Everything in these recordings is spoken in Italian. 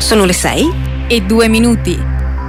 Sono le 6:02.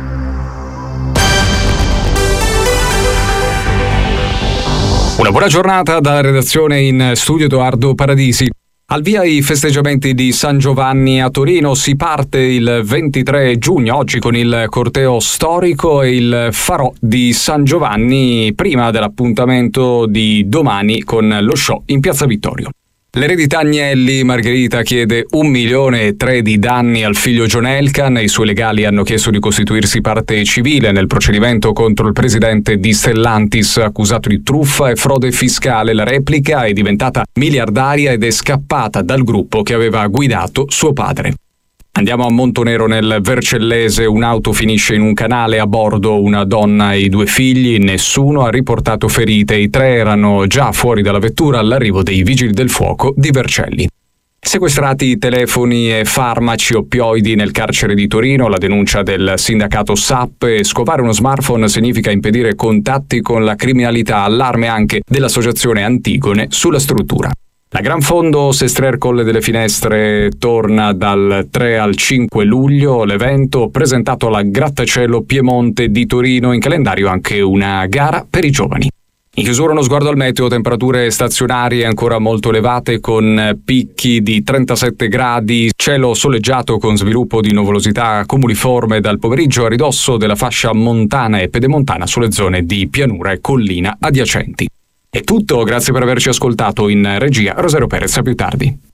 Una buona giornata dalla redazione, in studio Edoardo Paradisi. Al via i festeggiamenti di San Giovanni a Torino. Si parte il 23 giugno, oggi, con il corteo storico e il Farò di San Giovanni, prima dell'appuntamento di domani con lo show in Piazza Vittorio. L'eredità Agnelli: Margherita chiede 1,3 milioni di danni al figlio John Elkann. I suoi legali hanno chiesto di costituirsi parte civile nel procedimento contro il presidente di Stellantis, accusato di truffa e frode fiscale. La replica è diventata miliardaria ed è scappata dal gruppo che aveva guidato suo padre. Andiamo a Montonero, nel Vercellese. Un'auto finisce in un canale, a bordo una donna e i 2 figli. Nessuno ha riportato ferite. I 3 erano già fuori dalla vettura all'arrivo dei vigili del fuoco di Vercelli. Sequestrati telefoni e farmaci oppioidi nel carcere di Torino. La denuncia del sindacato SAP. Scovare uno smartphone significa impedire contatti con la criminalità. Allarme anche dell'associazione Antigone sulla struttura. La Gran Fondo Sestrer Colle delle Finestre torna dal 3 al 5 luglio. L'evento, presentato alla Grattacielo Piemonte di Torino. In calendario anche una gara per i giovani. In chiusura uno sguardo al meteo: temperature stazionarie ancora molto elevate, con picchi di 37 gradi, cielo soleggiato con sviluppo di nuvolosità cumuliforme dal pomeriggio, a ridosso della fascia montana e pedemontana sulle zone di pianura e collina adiacenti. È tutto, grazie per averci ascoltato. In regia Rosario Perez, a più tardi.